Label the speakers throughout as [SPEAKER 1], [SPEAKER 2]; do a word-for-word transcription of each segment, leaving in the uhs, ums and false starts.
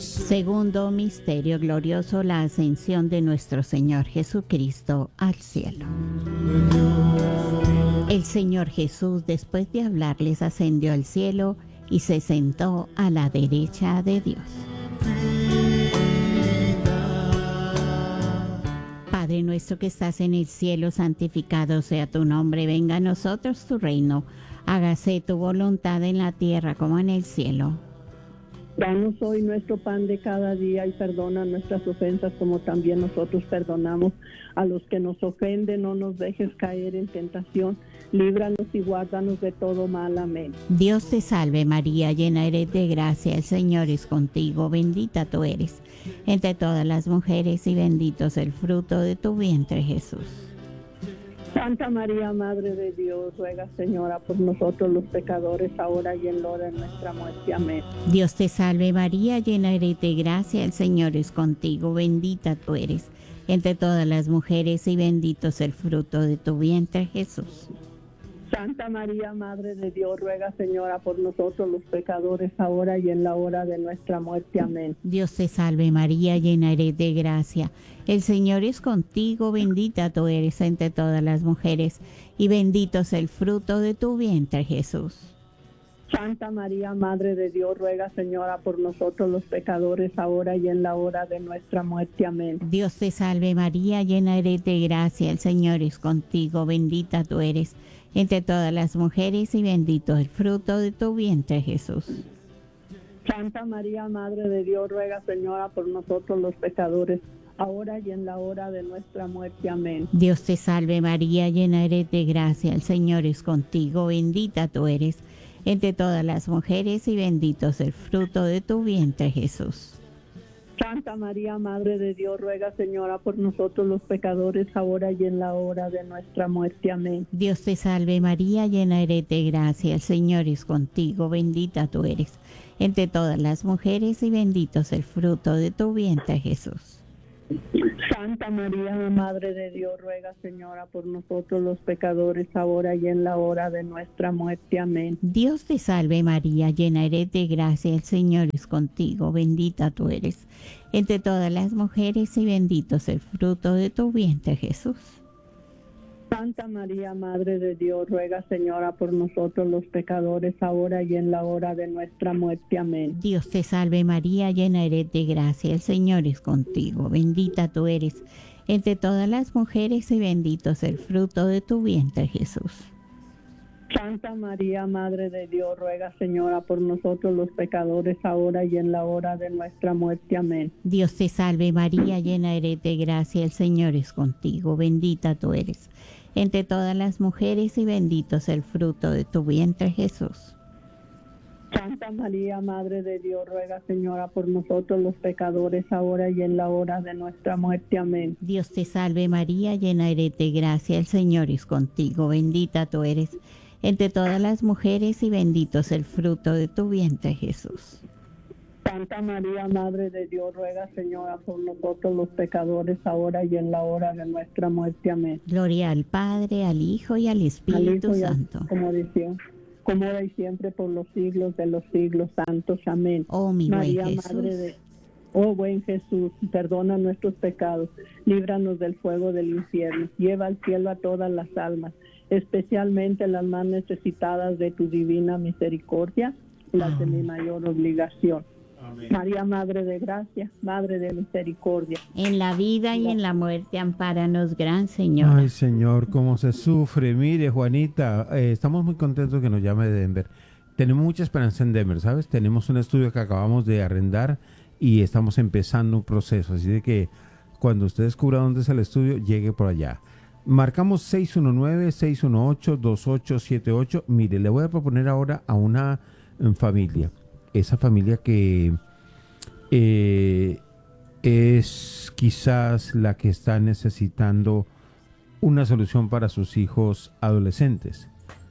[SPEAKER 1] Segundo misterio glorioso, la ascensión de nuestro Señor Jesucristo al cielo. El Señor Jesús, después de hablarles, ascendió al cielo y se sentó a la derecha de Dios. Padre nuestro que estás en el cielo, santificado sea tu nombre, venga a nosotros tu reino, hágase tu voluntad en la tierra como en el cielo.
[SPEAKER 2] Danos hoy nuestro pan de cada día y perdona nuestras ofensas como también nosotros perdonamos a los que nos ofenden. No nos dejes caer en tentación, líbranos y guárdanos de todo mal. Amén.
[SPEAKER 1] Dios te salve María, llena eres de gracia, el Señor es contigo, bendita tú eres entre todas las mujeres y bendito es el fruto de tu vientre, Jesús.
[SPEAKER 2] Santa María, Madre de Dios, ruega, Señora, por nosotros los pecadores, ahora y en la hora de nuestra muerte. Amén.
[SPEAKER 1] Dios te salve María, llena eres de gracia, el Señor es contigo, bendita tú eres entre todas las mujeres y bendito es el fruto de tu vientre, Jesús.
[SPEAKER 2] Santa María, Madre de Dios, ruega, Señora, por nosotros los pecadores, ahora y en la hora de nuestra muerte. Amén.
[SPEAKER 1] Dios te salve María, llena eres de gracia, el Señor es contigo, bendita tú eres entre todas las mujeres, y bendito es el fruto de tu vientre, Jesús.
[SPEAKER 2] Santa María, Madre de Dios, ruega, Señora, por nosotros los pecadores, ahora y en la hora de nuestra muerte. Amén.
[SPEAKER 1] Dios te salve María, llena eres de gracia, el Señor es contigo, bendita tú eres entre todas las mujeres, y bendito es el fruto de tu vientre, Jesús.
[SPEAKER 2] Santa María, Madre de Dios, ruega, Señora, por nosotros los pecadores, ahora y en la hora de nuestra muerte. Amén.
[SPEAKER 1] Dios te salve María, llena eres de gracia, el Señor es contigo, bendita tú eres entre todas las mujeres, y bendito es el fruto de tu vientre, Jesús.
[SPEAKER 2] Santa María, Madre de Dios, ruega, Señora, por nosotros los pecadores, ahora y en la hora de nuestra muerte. Amén.
[SPEAKER 1] Dios te salve María, llena eres de gracia, el Señor es contigo, bendita tú eres entre todas las mujeres, y bendito es el fruto de tu vientre, Jesús.
[SPEAKER 2] Santa María, Madre de Dios, ruega, Señora, por nosotros los pecadores, ahora y en la hora de nuestra muerte. Amén.
[SPEAKER 1] Dios te salve María, llena eres de gracia, el Señor es contigo, bendita tú eres entre todas las mujeres, y bendito es el fruto de tu vientre, Jesús.
[SPEAKER 2] Santa María, Madre de Dios, ruega, Señora, por nosotros los pecadores, ahora y en la hora de nuestra muerte. Amén.
[SPEAKER 1] Dios te salve María, llena eres de gracia, el Señor es contigo, bendita tú eres entre todas las mujeres, y bendito es el fruto de tu vientre, Jesús.
[SPEAKER 2] Santa María, Madre de Dios, ruega, Señora, por nosotros los pecadores, ahora y en la hora de nuestra muerte. Amén.
[SPEAKER 1] Dios te salve María, llena eres de gracia, el Señor es contigo, bendita tú eres entre todas las mujeres, y bendito es el fruto de tu vientre, Jesús.
[SPEAKER 2] Santa María, Madre de Dios, ruega, Señora, por nosotros los pecadores, ahora y en la hora de nuestra muerte. Amén.
[SPEAKER 1] Dios te salve María, llena eres de gracia, el Señor es contigo, bendita tú eres entre todas las mujeres, y bendito es el fruto de tu vientre, Jesús.
[SPEAKER 2] Santa María, Madre de Dios, ruega, Señora, por nosotros los pecadores, ahora y en la hora de nuestra muerte. Amén.
[SPEAKER 1] Gloria al Padre, al Hijo y al Espíritu
[SPEAKER 2] al Hijo y al,
[SPEAKER 1] Santo.
[SPEAKER 2] Como decía, como ahora y siempre, por los siglos de los siglos santos. Amén.
[SPEAKER 1] Oh mi
[SPEAKER 2] María,
[SPEAKER 1] buen Jesús.
[SPEAKER 2] Madre de, oh buen Jesús, perdona nuestros pecados, líbranos del fuego del infierno, lleva al cielo a todas las almas, especialmente las más necesitadas de tu divina misericordia, las de mi mayor obligación. Amén. María, Madre de gracia, Madre de misericordia.
[SPEAKER 1] En la vida y en la muerte, ampáranos, Gran Señor.
[SPEAKER 3] Ay, Señor, cómo se sufre. Mire, Juanita, eh, estamos muy contentos que nos llame de Denver. Tenemos mucha esperanza en Denver, ¿sabes? Tenemos un estudio que acabamos de arrendar y estamos empezando un proceso. Así de que cuando usted descubra dónde es el estudio, llegue por allá. Marcamos seis uno nueve, seis uno ocho, dos ocho siete ocho. Mire, le voy a proponer ahora a una um, familia. Esa familia que eh, es quizás la que está necesitando una solución para sus hijos adolescentes.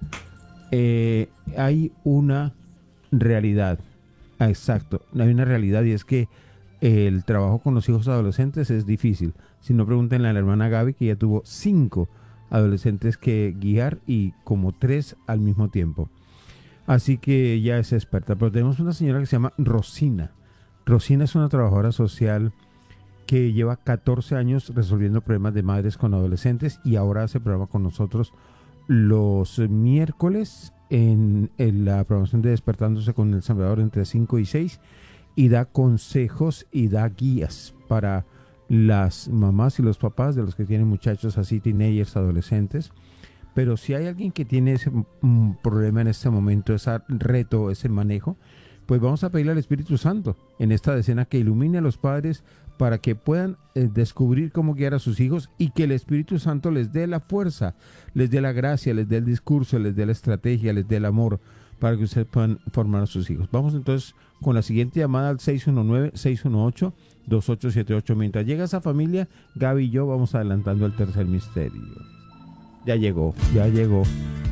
[SPEAKER 3] Eh, hay una realidad, exacto, hay una realidad y es que el trabajo con los hijos adolescentes es difícil. Si no, pregúntenle a la hermana Gaby, que ya tuvo cinco adolescentes que guiar y como tres al mismo tiempo. Así que ella es experta. Pero tenemos una señora que se llama Rosina. Rosina es una trabajadora social que lleva catorce años resolviendo problemas de madres con adolescentes y ahora hace programa con nosotros los miércoles en, en la programación de Despertándose con El Salvador entre cinco y seis, y da consejos y da guías para las mamás y los papás de los que tienen muchachos así, teenagers, adolescentes. Pero si hay alguien que tiene ese mm, problema en este momento, ese reto, ese manejo, pues vamos a pedirle al Espíritu Santo en esta decena que ilumine a los padres para que puedan eh, descubrir cómo guiar a sus hijos, y que el Espíritu Santo les dé la fuerza, les dé la gracia, les dé el discurso, les dé la estrategia, les dé el amor para que ustedes puedan formar a sus hijos. Vamos entonces con la siguiente llamada al seis uno nueve, seis uno ocho, dos ocho siete ocho. Mientras llega esa familia, Gaby y yo vamos adelantando el tercer misterio. Ya llegó, ya llegó.